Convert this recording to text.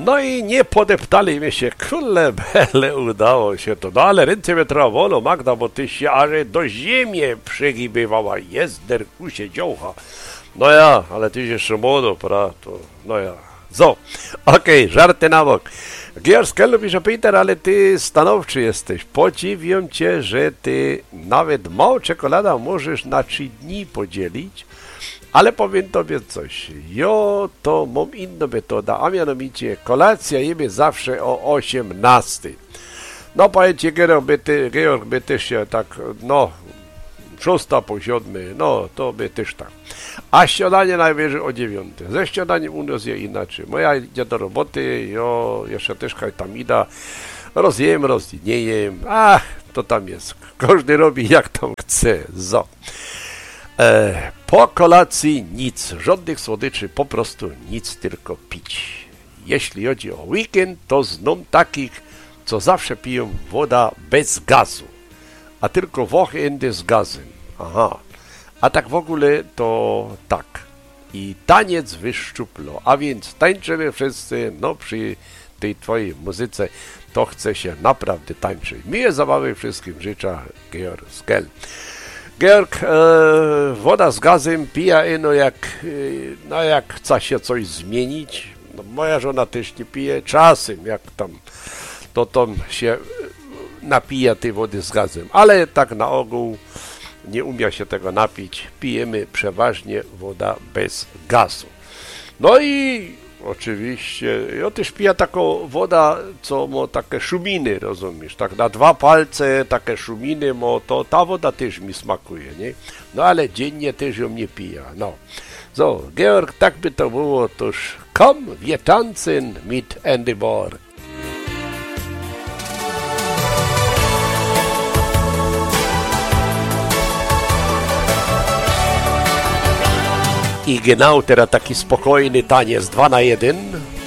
No i nie podeptali mi się, kule bele, udało się to. No ale ręce mnie wolą, Magda, bo ty się aż do ziemi przegibywała, jest derkusie dziołcha. No ja, ale ty jeszcze młodo, prawda? No ja. So, okej, żarty na bok. Georg lubisz, Peter, ale ty stanowczy jesteś. Podziwiam cię, że ty nawet mało czekolada możesz na 3 dni podzielić, ale powiem tobie coś. Jo, to mam inną metodę, a mianowicie kolacja jemy zawsze o 18. No powiem ci, Georg, by ty się tak, no, 6 po 7, no to by też tak. A śniadanie najwyżej o 9. Ze śniadaniem u nas jest inaczej. Moja idzie do roboty, jo, jeszcze też tam ida. Rozjem, nie jem. To tam jest. Każdy robi jak tam chce. So. Po kolacji nic. Żadnych słodyczy, po prostu nic, tylko pić. Jeśli chodzi o weekend, to znam takich, co zawsze piją woda bez gazu. A tylko weekend z gazem. Aha. A tak w ogóle to tak. I taniec wyszczuplo. A więc tańczymy wszyscy, no przy tej twojej muzyce to chce się naprawdę tańczyć. Miłe zabawy wszystkim życzę, Georg Skel. Georg, woda z gazem pije, no jak chce się coś zmienić. No, moja żona też nie pije. Czasem jak tam, to tam się napija tej wody z gazem. Ale tak na ogół nie umie się tego napić. Pijemy przeważnie woda bez gazu. No i oczywiście, ja też piję taką wodę, co ma takie szuminy, rozumiesz? Tak na 2 palce takie szuminy ma, to ta woda też mi smakuje, nie? No ale dziennie też ją nie piję, no. So, Georg, tak by to było, toż komm, wir tanzen mit Andy Borg. I genau teraz taki spokojny taniec 2 na 1.